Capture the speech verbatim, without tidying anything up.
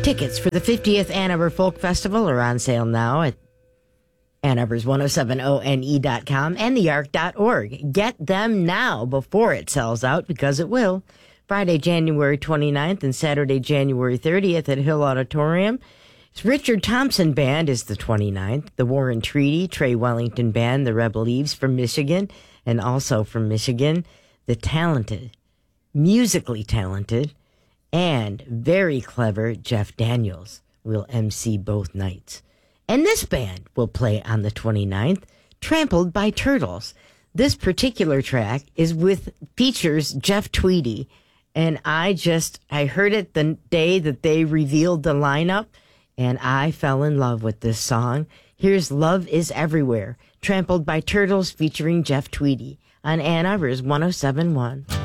Tickets for the fiftieth Ann Arbor Folk Festival are on sale now at Ann Arbor's ten seventy One E dot com and the arc dot org. Get them now before it sells out, because it will. Friday, January twenty-ninth and Saturday, January thirtieth at Hill Auditorium. Richard Thompson Band is the twenty-ninth. The War and Treaty, Trey Wellington Band, the Rebel Leaves from Michigan, and also from Michigan, the talented, musically talented, and very clever Jeff Daniels will emcee both nights. And this band will play on the twenty-ninth, Trampled by Turtles. This particular track is with, features Jeff Tweedy. And I just, I heard it the day that they revealed the lineup, and I fell in love with this song. Here's Love Is Everywhere, Trampled by Turtles featuring Jeff Tweedy on Ann Arbor's ten seventy-one.